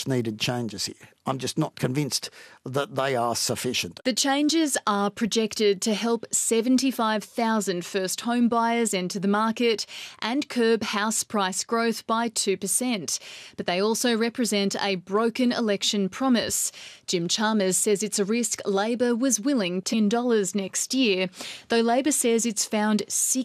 much-needed changes here. I'm just not convinced that they are sufficient. The changes are projected to help 75,000 first home buyers enter the market and curb house price growth by 2%. But they also represent a broken election promise. Jim Chalmers says it's a risk Labor was willing to $10 next year, though Labor says it's found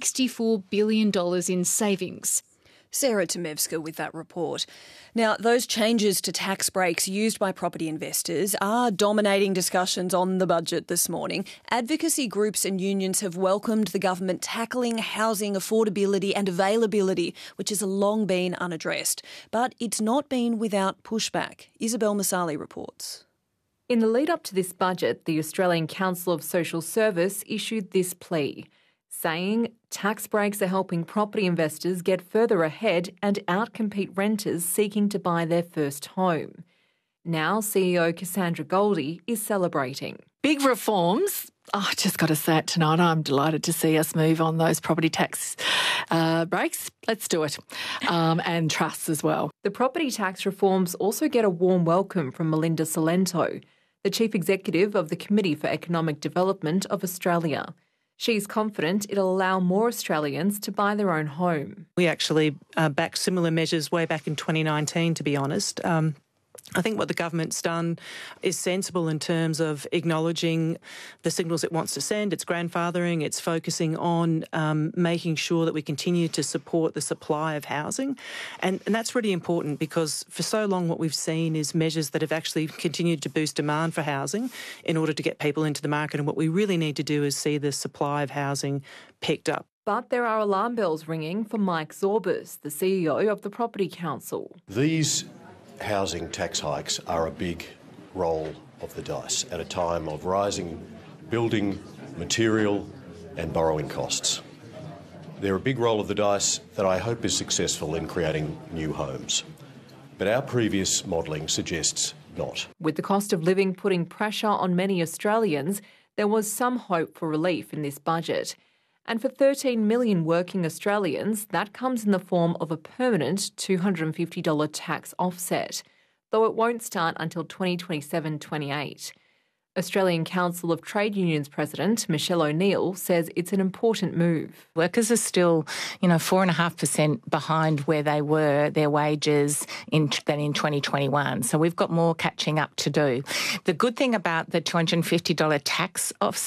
$64 billion in savings. Sarah Tomevska with that report. Now, those changes to tax breaks used by property investors are dominating discussions on the budget this morning. Advocacy groups and unions have welcomed the government tackling housing affordability and availability, which has long been unaddressed. But it's not been without pushback. Isabel Masali reports. In the lead up to this budget, the Australian Council of Social Service issued this plea, saying tax breaks are helping property investors get further ahead and outcompete renters seeking to buy their first home. Now CEO Cassandra Goldie is celebrating. Big reforms. I just got to say it tonight. I'm delighted to see us move on those property tax breaks. Let's do it. And trusts as well. The property tax reforms also get a warm welcome from Melinda Salento, the Chief Executive of the Committee for Economic Development of Australia. She's confident it'll allow more Australians to buy their own home. We actually backed similar measures way back in 2019, to be honest. I think what the government's done is sensible in terms of acknowledging the signals it wants to send. It's grandfathering, it's focusing on making sure that we continue to support the supply of housing. And that's really important because for so long what we've seen is measures that have actually continued to boost demand for housing in order to get people into the market. And what we really need to do is see the supply of housing picked up. But there are alarm bells ringing for Mike Zorbas, the CEO of the Property Council. These housing tax hikes are a big roll of the dice at a time of rising building, material and borrowing costs. They're a big roll of the dice that I hope is successful in creating new homes. But our previous modelling suggests not. With the cost of living putting pressure on many Australians, there was some hope for relief in this budget. And for 13 million working Australians, that comes in the form of a permanent $250 tax offset, though it won't start until 2027-28. Australian Council of Trade Unions President Michelle O'Neill says it's an important move. Workers are still, 4.5% behind where they were, their wages than in 2021. So we've got more catching up to do. The good thing about the $250 tax offset